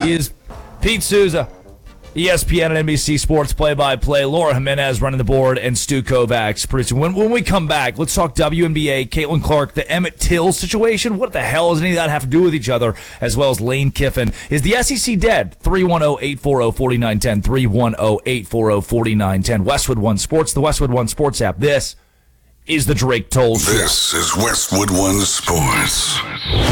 He is Pete Souza, ESPN and NBC Sports play-by-play. Laura Jimenez running the board, and Stu Kovacs producing. When we come back, let's talk WNBA, Caitlin Clark, the Emmett Till situation. What the hell does any of that have to do with each other, as well as Lane Kiffin? Is the SEC dead? 310-840-4910, 310-840-4910. Westwood One Sports, the Westwood One Sports app. This is the Drake Toll Show. This is Westwood One Sports.